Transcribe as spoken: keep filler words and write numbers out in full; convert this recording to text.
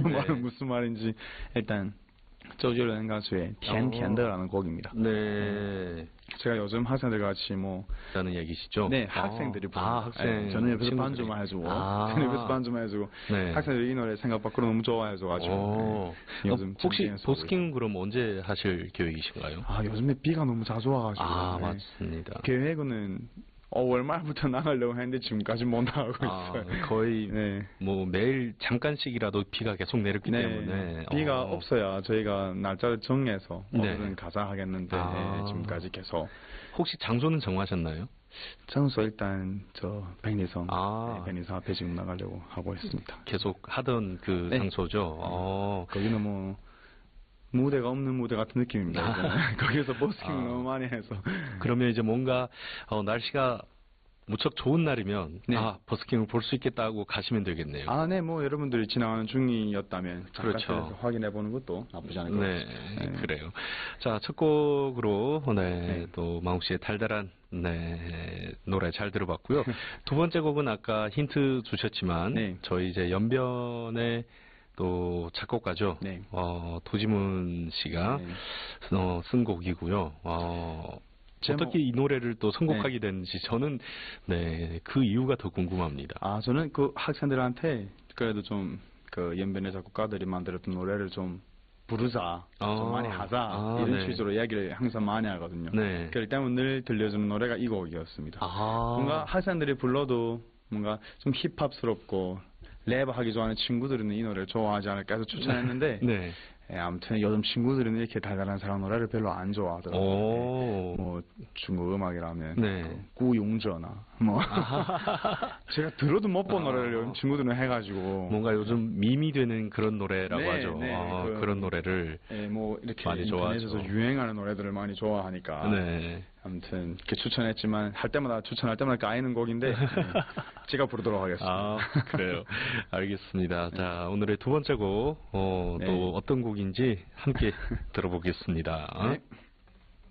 말은 네. 무슨 말인지 일단 조지런 가수의 甜甜的라는 곡입니다. 네. 제가 요즘 학생들 같이 뭐 라는 얘기시죠? 네, 학생들이 아, 부릅니다. 아, 학생. 네, 저는 옆에서 친구들이. 반주만 해주고, 아. 저는 옆에서 반주만 해주고, 네. 학생들이 이 노래 생각 밖으로 너무 좋아해줘가지고. 네. 요즘 어, 혹시 버스킹 그럼 언제 하실 계획이신가요? 아, 요즘에 비가 너무 자주 와가지고. 아, 네. 맞습니다. 계획은 오월 말부터 나가려고 했는데 지금까지 못 나가고 아, 있어요. 거의 네. 뭐 매일 잠깐씩이라도 비가 계속 내렸기 네. 때문에 비가 어. 없어야 저희가 날짜를 정해서 네. 오늘은 가자 하겠는데 아. 지금까지 계속. 혹시 장소는 정하셨나요? 장소 일단 저 백리성, 아. 네, 백리성 앞에 지금 나가려고 하고 있습니다. 계속 하던 그 네. 장소죠. 어. 거기는 뭐 무대가 없는 무대 같은 느낌입니다. 아. 거기서 버스킹 아. 너무 많이 해서. 그러면 이제 뭔가 어, 날씨가 무척 좋은 날이면 네. 아 버스킹을 볼 수 있겠다고 가시면 되겠네요. 아, 네, 뭐 여러분들이 지나가는 중이었다면 그렇죠. 바깥에서 확인해 보는 것도 나쁘지 않을 것 네, 같습니다. 네, 그래요. 자, 첫 곡으로 네, 네. 또 마웅 씨의 달달한 네, 노래 잘 들어봤고요. 두 번째 곡은 아까 힌트 주셨지만 네. 저희 이제 연변의 또 작곡가죠. 네. 어, 도지문 씨가 네. 어, 쓴 곡이고요. 어, 제목- 어떻게 이 노래를 또 선곡하게 됐는지 저는 네, 그 이유가 더 궁금합니다. 아, 저는 그 학생들한테 그래도 좀 그 연변의 작곡가들이 만들었던 노래를 좀 부르자, 아. 좀 많이 하자 아, 이런 네. 취지로 이야기를 항상 많이 하거든요. 네. 그렇기 때문에 늘 들려주는 노래가 이 곡이었습니다. 아. 뭔가 학생들이 불러도 뭔가 좀 힙합스럽고 랩하기 좋아하는 친구들은 이 노래를 좋아하지 않을까 해서 추천했는데 네. 예, 아무튼 요즘 친구들은 이렇게 달달한 사랑 노래를 별로 안 좋아하더라고요. 오. 예, 뭐 중국 음악이라면 네. 그 구용저나 뭐 제가 들어도 못 본 아. 노래를 요즘 친구들은 해가지고 뭔가 요즘 밈이 되는 그런 노래라고 네, 하죠. 네, 아, 그- 그런 노래를 예, 뭐 이렇게 많이 인터넷에서 좋아하죠. 유행하는 노래들을 많이 좋아하니까 네. 아무튼 이렇게 추천했지만 할 때마다 추천할 때마다 까이는 곡인데 예, 제가 부르도록 하겠습니다. 아, 그래요. 알겠습니다. 자, 오늘의 두 번째 곡, 어, 네. 또 어떤 곡인지 함께 들어보겠습니다. 네.